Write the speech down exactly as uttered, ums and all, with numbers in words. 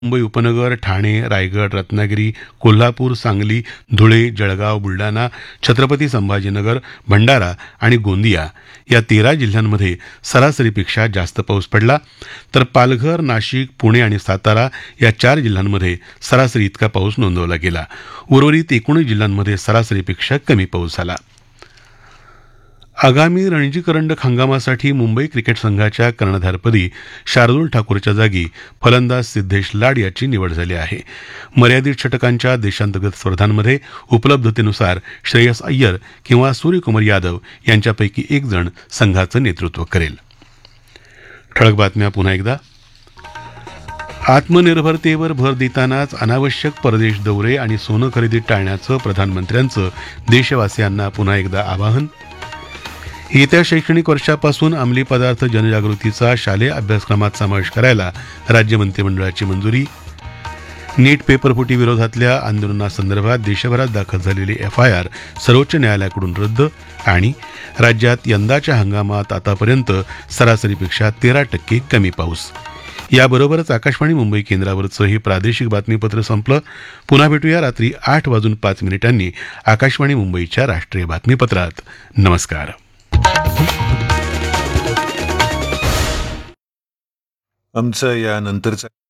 मुंबई उपनगर, ठाणे, रायगड, रत्नागिरी, कोल्हापूर, सांगली, धुळे, जळगाव, बुलढाणा, छत्रपती संभाजीनगर, भंडारा आणि गोंदिया या तेरा जिल्ह्यांमध्ये सरासरीपेक्षा जास्त पाऊस पडला, तर पालघर, नाशिक, पुणे आणि सातारा या चार जिल्ह्यांमध्ये सरासरी इतका पाऊस नोंदवला गेला. उर्वरित एकोणीस जिल्ह्यांमध्ये सरासरीपेक्षा कमी पाऊस झाला. आगामी रणजी करंडक हंगामासाठी मुंबई क्रिकेट संघाच्या कर्णधारपदी शार्दूल ठाकूरच्या जागी फलंदाज सिद्धेश लाड याची निवड झाली आहे. मर्यादित षटकांच्या देशांतर्गत स्पर्धांमध्ये उपलब्धतेनुसार श्रेयस अय्यर किंवा सूर्यकुमार यादव यांच्यापैकी एक जण संघाचं नेतृत्व करेल. ठळक बातम्या पुन्हा एकदा. आत्मनिर्भरतेवर भर देतानाच अनावश्यक परदेश दौरे आणि सोनं खरेदी टाळण्याचं प्रधानमंत्र्यांचं देशवासियांना पुन्हा एकदा आवाहन. येत्या शैक्षणिक वर्षापासून अंमली पदार्थ जनजागृतीचा शालेय अभ्यासक्रमात समावेश करायला राज्य मंत्रिमंडळाची मंजुरी. नीट पेपरफुटी विरोधातल्या आंदोलनासंदर्भात देशभरात दाखल झालेली एफ आय आर सर्वोच्च न्यायालयाकडून रद्द. आणि राज्यात यंदाच्या हंगामात आतापर्यंत सरासरीपेक्षा तेरा टक्के कमी पाऊस. याबरोबरच आकाशवाणी मुंबई केंद्रावरचं हे प्रादेशिक बातमीपत्र संपलं. पुन्हा भेटूया रात्री आठ वाजून पाच मिनिटांनी आकाशवाणी मुंबईच्या राष्ट्रीय बातमीपत्रात. नमस्कार. आमचं या नंतरचं